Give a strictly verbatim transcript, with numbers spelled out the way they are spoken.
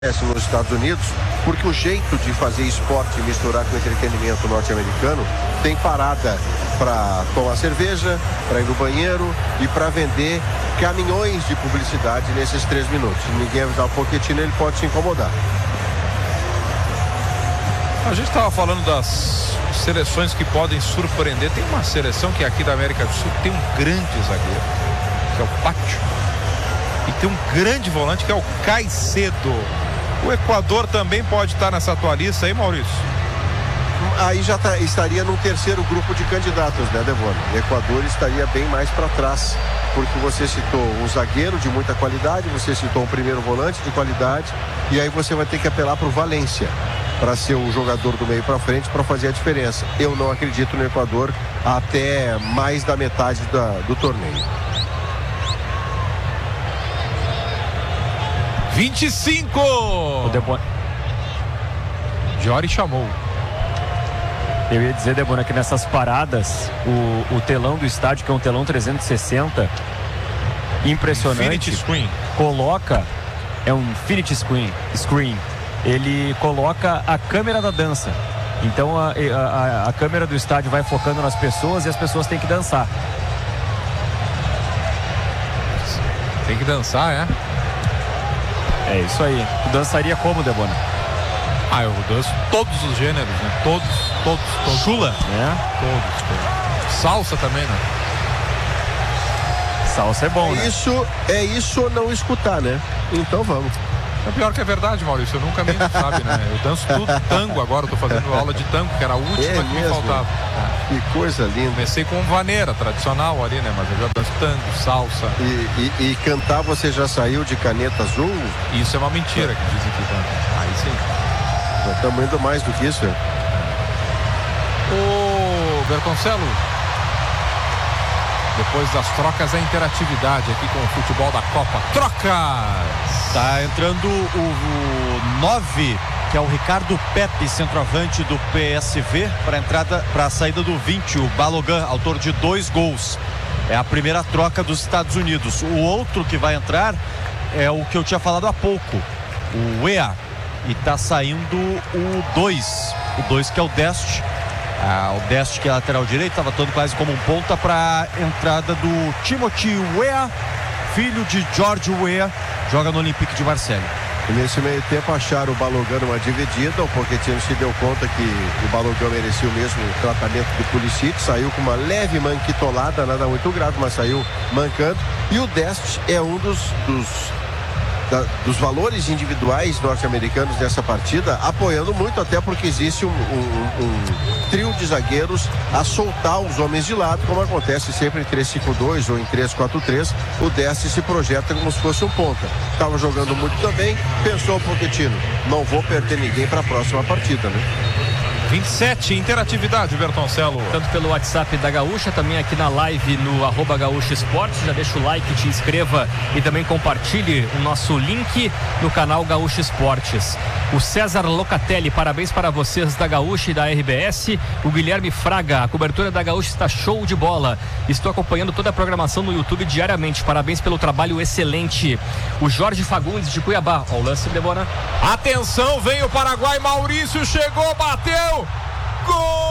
nos Estados Unidos, porque o jeito de fazer esporte e misturar com entretenimento norte-americano tem parada para tomar cerveja, para ir no banheiro e para vender caminhões de publicidade nesses três minutos. Ninguém avisar o Pochettino, ele pode se incomodar. A gente estava falando das seleções que podem surpreender. Tem uma seleção que é aqui da América do Sul, tem um grande zagueiro, que é o Pátio, e tem um grande volante que é o Caicedo. O Equador também pode estar nessa tua lista aí, Maurício? Aí já tá, estaria no terceiro grupo de candidatos, né, Devone? O Equador estaria bem mais para trás, porque você citou um zagueiro de muita qualidade, você citou um primeiro volante de qualidade, e aí você vai ter que apelar para o Valência para ser o jogador do meio para frente para fazer a diferença. Eu não acredito no Equador até mais da metade da, do torneio. vinte e cinco! O Debon... Jory chamou. Eu ia dizer, Debona, que nessas paradas, o, o telão do estádio, que é um telão trezentos e sessenta, impressionante, Infinity Screen. Coloca, é um Infinity Screen, screen, ele coloca a câmera da dança. Então a, a, a câmera do estádio vai focando nas pessoas e as pessoas têm que dançar. Tem que dançar, é? É isso aí. Tu dançaria como, Debona? Ah, eu danço todos os gêneros, né? Todos, todos, todos. Chula? É? Todos, todos. Salsa também, né? Salsa é bom, é né? Isso, é isso ou não escutar, né? Então vamos. É pior que é verdade, Maurício. Eu nunca me sabe, né? Eu danço tudo tango agora. Eu tô fazendo aula de tango, que era a última é que mesmo? me faltava. Que coisa linda. Comecei com vaneira tradicional ali, né? Mas eu já danço tango, salsa. E, e, e cantar, você já saiu de caneta azul? Isso é uma mentira que dizem que canta. Aí sim. Nós estamos indo mais do que isso. Ô, Bertoncello, depois das trocas, a interatividade aqui com o futebol da Copa. Trocas! Tá entrando o nove, que é o Ricardo Pepe, centroavante do P S V, para entrada, para a saída do vinte, o Balogun, autor de dois gols. É a primeira troca dos Estados Unidos. O outro que vai entrar é o que eu tinha falado há pouco, o E A. E tá saindo o dois, o dois que é o Dest. Ah, o Dest, que é lateral direito, estava atuando quase como um ponta, para entrada do Timothy Weah, filho de George Weah, joga no Olympique de Marseille. E nesse meio tempo acharam o Balogun numa dividida. O Pochettino se deu conta que o Balogun merecia o mesmo tratamento do Pulisic, saiu com uma leve manquitolada, nada muito grave, mas saiu mancando. E o Dest é um dos, dos Da, dos valores individuais norte-americanos nessa partida, apoiando muito, até porque existe um, um, um trio de zagueiros a soltar os homens de lado, como acontece sempre em três cinco dois ou em três quatro três. O Dest se projeta como se fosse um ponta. Estava jogando muito também, pensou o Pochettino, não vou perder ninguém para a próxima partida, né? vinte e sete, interatividade, Bertoncello. Tanto pelo WhatsApp da Gaúcha, também aqui na live no arroba Gaúcha Esportes. Já deixa o like, te inscreva e também compartilhe o nosso link no canal Gaúcha Esportes. O César Locatelli, parabéns para vocês da Gaúcha e da R B S. O Guilherme Fraga, a cobertura da Gaúcha está show de bola. Estou acompanhando toda a programação no YouTube diariamente. Parabéns pelo trabalho excelente. O Jorge Fagundes de Cuiabá. Ó, o lance, Debora. Atenção, vem o Paraguai, Maurício chegou, bateu. Gol!